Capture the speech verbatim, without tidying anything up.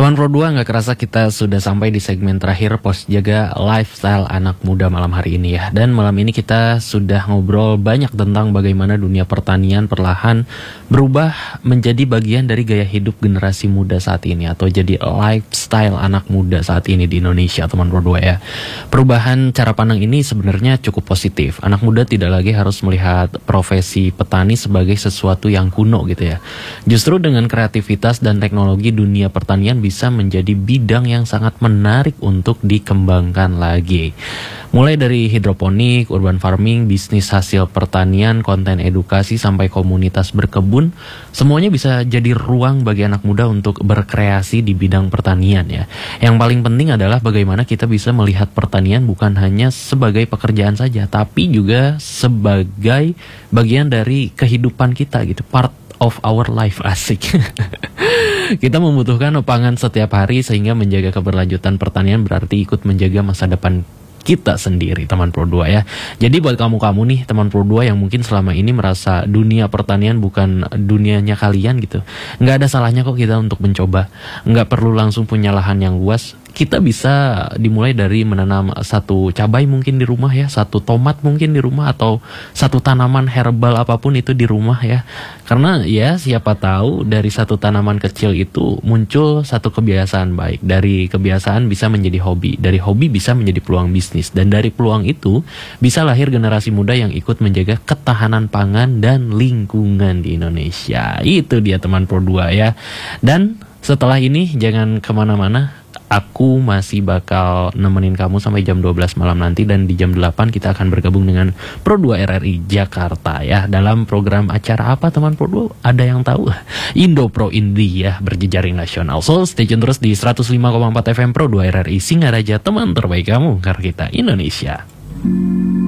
Teman Pro dua, nggak kerasa kita sudah sampai di segmen terakhir Pos Jaga Lifestyle Anak Muda malam hari ini ya. Dan malam ini kita sudah ngobrol banyak tentang bagaimana dunia pertanian perlahan berubah menjadi bagian dari gaya hidup generasi muda saat ini, atau jadi lifestyle anak muda saat ini di Indonesia, teman Pro dua ya. Perubahan cara pandang ini sebenarnya cukup positif. Anak muda tidak lagi harus melihat profesi petani sebagai sesuatu yang kuno gitu ya. Justru dengan kreativitas dan teknologi, dunia pertanian bisa menjadi bidang yang sangat menarik untuk dikembangkan lagi. Mulai dari hidroponik, urban farming, bisnis hasil pertanian, konten edukasi, sampai komunitas berkebun, semuanya bisa jadi ruang bagi anak muda untuk berkreasi di bidang pertanian ya. Yang paling penting adalah bagaimana kita bisa melihat pertanian bukan hanya sebagai pekerjaan saja, tapi juga sebagai bagian dari kehidupan kita gitu, part of our life, asik. Kita membutuhkan pangan setiap hari, sehingga menjaga keberlanjutan pertanian berarti ikut menjaga masa depan kita sendiri, teman Pro dua ya. Jadi buat kamu-kamu nih, teman Pro dua yang mungkin selama ini merasa dunia pertanian bukan dunianya kalian gitu, nggak ada salahnya kok kita untuk mencoba. Nggak perlu langsung punya lahan yang luas. Kita bisa dimulai dari menanam satu cabai mungkin di rumah ya, satu tomat mungkin di rumah, atau satu tanaman herbal apapun itu di rumah ya. Karena ya siapa tahu dari satu tanaman kecil itu muncul satu kebiasaan baik. Dari kebiasaan bisa menjadi hobi, dari hobi bisa menjadi peluang bisnis, dan dari peluang itu bisa lahir generasi muda yang ikut menjaga ketahanan pangan dan lingkungan di Indonesia. Itu dia teman Pro dua ya. Dan setelah ini jangan kemana-mana. Aku masih bakal nemenin kamu sampai jam dua belas malam nanti, dan di jam delapan kita akan bergabung dengan Pro dua R R I Jakarta ya. Dalam program acara apa teman Pro dua? Ada yang tahu? Indo Pro Indi ya, berjejaring nasional. So stay tune terus di seratus lima koma empat F M Pro dua R R I Singaraja, teman terbaik kamu, karena kita Indonesia.